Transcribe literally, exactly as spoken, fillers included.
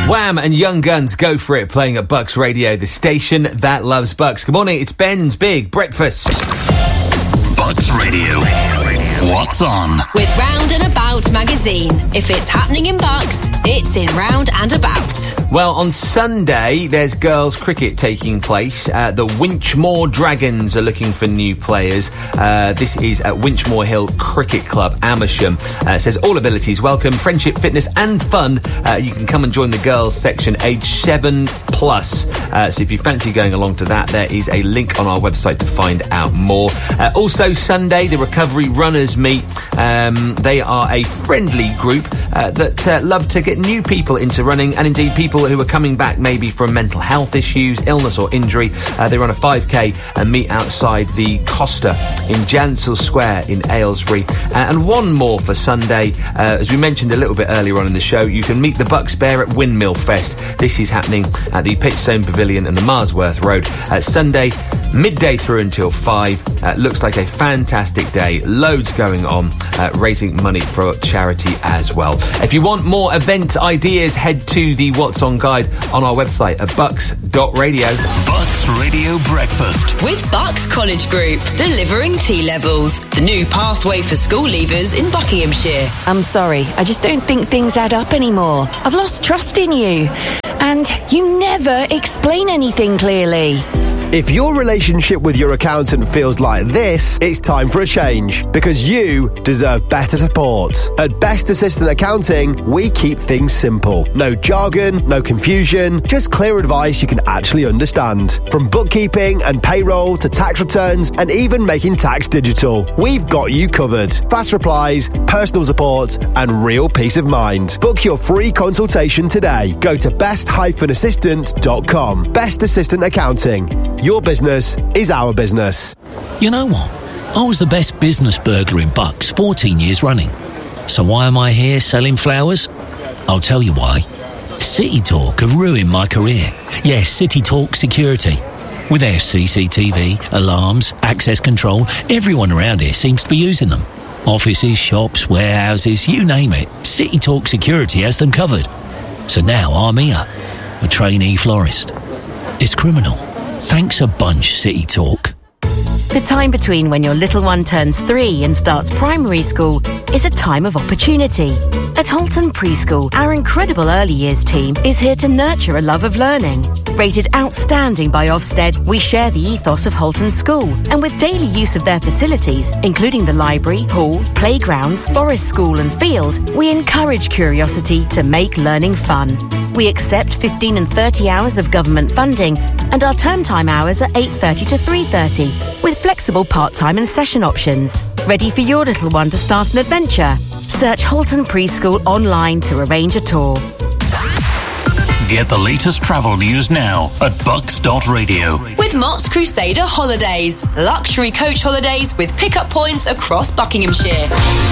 Wham and Young Guns, Go For It, playing at Bucks Radio, the station that loves Bucks. Good morning, it's Ben's Big Breakfast. Bucks Radio. What's on? With Round and About magazine. If it's happening in Bucks, it's in Round and About. Well, on Sunday, there's girls' cricket taking place. Uh, the Winchmore Dragons are looking for new players. Uh, this is at Winchmore Hill Cricket Club, Amersham. Uh, it says all abilities welcome, friendship, fitness and fun. Uh, you can come and join the girls section, age seven plus. Uh, so if you fancy going along to that, there is a link on our website to find out more. Uh, also Sunday, the Recovery Runners meet. Um, they are a friendly group uh, that uh, love to get new people into running, and indeed people who are coming back maybe from mental health issues, illness or injury. Uh, they run a five K and meet outside the Costa in Jansel Square in Aylesbury. Uh, and one more for Sunday. Uh, as we mentioned a little bit earlier on in the show, you can meet the Bucks Bear at Windmill Fest. This is happening at the Pitchstone Pavilion and the Marsworth Road. Uh, Sunday, midday through until five. Uh, looks like a fantastic day. Loads going on, uh, raising money for charity as well. If you want more event ideas, head to the What's On guide on our website at bucks dot radio. Bucks Radio Breakfast. With Bucks College Group, delivering T-levels. The new pathway for school leavers in Buckinghamshire. I'm sorry, I just don't think things add up anymore. I've lost trust in you. And you never explain anything clearly. If your relationship with your accountant feels like this, it's time for a change, because you deserve better support. At Best Assistant Accounting, we keep things simple. No jargon, no confusion, just clear advice you can actually understand. From bookkeeping and payroll to tax returns and even making tax digital, we've got you covered. Fast replies, personal support and real peace of mind. Book your free consultation today. Go to best dash assistant dot com. Best Assistant Accounting. Your business is our business. You know what? I was the best business burglar in Bucks fourteen years running. So why am I here selling flowers? I'll tell you why. City Talk have ruined my career. Yes, City Talk Security. With their C C T V, alarms, access control, everyone around here seems to be using them. Offices, shops, warehouses, you name it. City Talk Security has them covered. So now I'm here, a trainee florist. It's criminal. Thanks a bunch, City Talk. The time between when your little one turns three and starts primary school is a time of opportunity. At Holton Preschool, our incredible early years team is here to nurture a love of learning. Rated outstanding by Ofsted, we share the ethos of Holton School, and with daily use of their facilities, including the library, hall, playgrounds, forest school and field, we encourage curiosity to make learning fun. We accept fifteen and thirty hours of government funding, and our term time hours are eight thirty to three thirty, with flexible part-time and session options. Ready for your little one to start an adventure? Search Holton Preschool online to arrange a tour. Get the latest travel news now at bucks dot radio. With Mott's Crusader Holidays. Luxury coach holidays with pick-up points across Buckinghamshire.